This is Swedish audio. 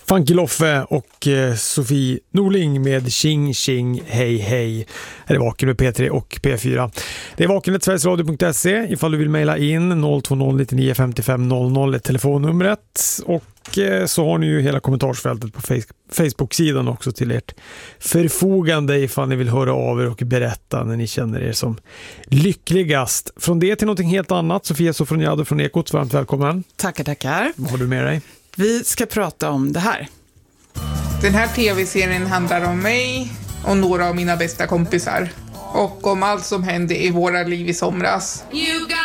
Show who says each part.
Speaker 1: Funky Loffe och Sofie Norling med Tjing Tjing Hej Hej. Är det Vaken med P3 och P4. Det är vaken@sverigesradio.se ifall du vill mejla in 020 99 55 00 är telefonnumret, och så har ni ju hela kommentarsfältet på Facebook-sidan också till ert förfogande ifall ni vill höra av er och berätta när ni känner er som lyckligast. Från det till någonting helt annat, Sofia Sofroniado från Ekot, varmt välkommen.
Speaker 2: Tackar.
Speaker 1: Vad har du med dig?
Speaker 2: Vi ska prata om det här.
Speaker 3: Den här tv-serien handlar om mig och några av mina bästa kompisar. Och om allt som hände i våra liv i somras.